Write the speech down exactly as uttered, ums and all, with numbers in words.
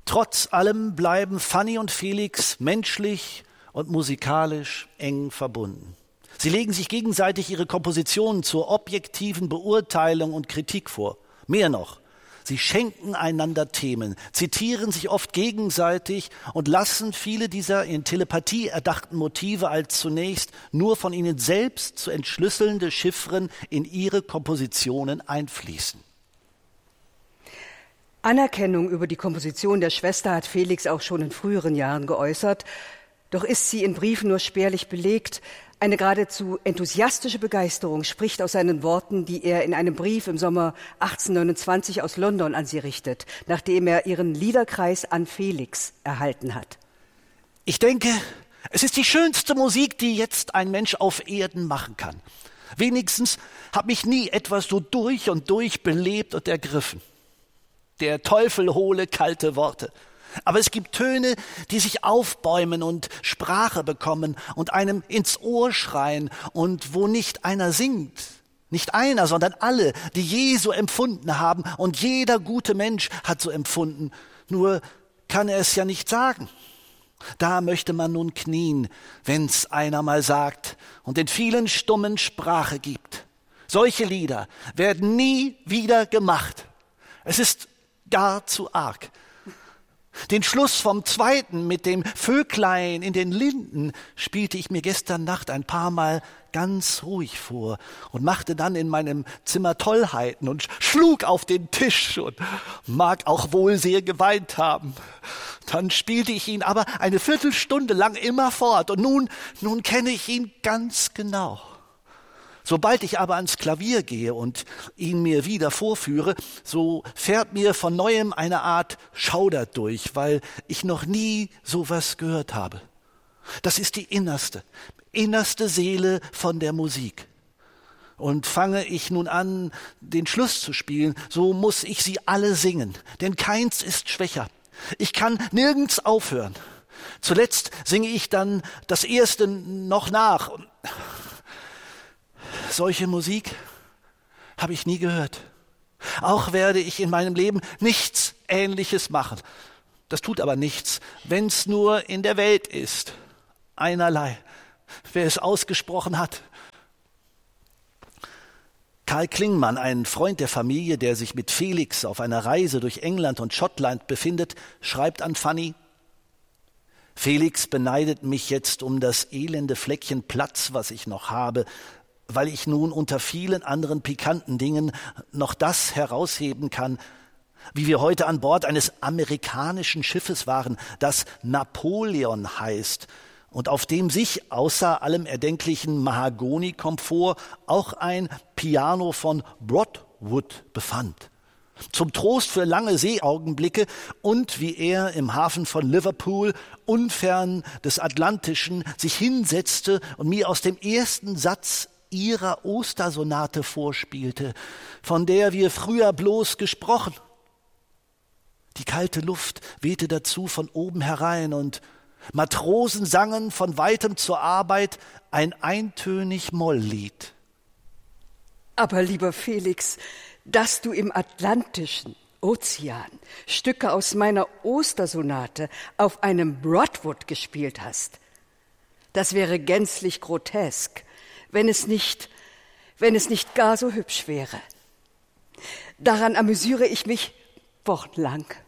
Trotz allem bleiben Fanny und Felix menschlich und musikalisch eng verbunden. Sie legen sich gegenseitig ihre Kompositionen zur objektiven Beurteilung und Kritik vor. Mehr noch, sie schenken einander Themen, zitieren sich oft gegenseitig und lassen viele dieser in Telepathie erdachten Motive als zunächst nur von ihnen selbst zu entschlüsselnde Chiffren in ihre Kompositionen einfließen. Anerkennung über die Komposition der Schwester hat Felix auch schon in früheren Jahren geäußert, doch ist sie in Briefen nur spärlich belegt. Eine geradezu enthusiastische Begeisterung spricht aus seinen Worten, die er in einem Brief im Sommer achtzehnhundertneunundzwanzig aus London an sie richtet, nachdem er ihren Liederkreis an Felix erhalten hat. Ich denke, es ist die schönste Musik, die jetzt ein Mensch auf Erden machen kann. Wenigstens hat mich nie etwas so durch und durch belebt und ergriffen. Der Teufel hole kalte Worte. Aber es gibt Töne, die sich aufbäumen und Sprache bekommen und einem ins Ohr schreien und wo nicht einer singt. Nicht einer, sondern alle, die je so empfunden haben, und jeder gute Mensch hat so empfunden. Nur kann er es ja nicht sagen. Da möchte man nun knien, wenn's einer mal sagt und den vielen Stummen Sprache gibt. Solche Lieder werden nie wieder gemacht. Es ist gar zu arg. Den Schluss vom zweiten mit dem Vöglein in den Linden spielte ich mir gestern Nacht ein paar Mal ganz ruhig vor und machte dann in meinem Zimmer Tollheiten und schlug auf den Tisch und mag auch wohl sehr geweint haben. Dann spielte ich ihn aber eine Viertelstunde lang immer fort und nun, nun kenne ich ihn ganz genau. Sobald ich aber ans Klavier gehe und ihn mir wieder vorführe, so fährt mir von Neuem eine Art Schauder durch, weil ich noch nie sowas gehört habe. Das ist die innerste, innerste Seele von der Musik. Und fange ich nun an, den Schluss zu spielen, so muss ich sie alle singen, denn keins ist schwächer. Ich kann nirgends aufhören. Zuletzt singe ich dann das erste noch nach. Solche Musik habe ich nie gehört. Auch werde ich in meinem Leben nichts Ähnliches machen. Das tut aber nichts, wenn es nur in der Welt ist. Einerlei, wer es ausgesprochen hat. Karl Klingmann, ein Freund der Familie, der sich mit Felix auf einer Reise durch England und Schottland befindet, schreibt an Fanny: Felix beneidet mich jetzt um das elende Fleckchen Platz, was ich noch habe, weil ich nun unter vielen anderen pikanten Dingen noch das herausheben kann, wie wir heute an Bord eines amerikanischen Schiffes waren, das Napoleon heißt und auf dem sich außer allem erdenklichen Mahagoni-Komfort auch ein Piano von Broadwood befand. Zum Trost für lange Seeaugenblicke und wie er im Hafen von Liverpool unfern des Atlantischen sich hinsetzte und mir aus dem ersten Satz ihrer Ostersonate vorspielte, von der wir früher bloß gesprochen. Die kalte Luft wehte dazu von oben herein und Matrosen sangen von weitem zur Arbeit ein eintönig Molllied. Aber lieber Felix, dass du im Atlantischen Ozean Stücke aus meiner Ostersonate auf einem Broadwood gespielt hast, das wäre gänzlich grotesk, wenn es nicht, wenn es nicht gar so hübsch wäre. Daran amüsiere ich mich wochenlang.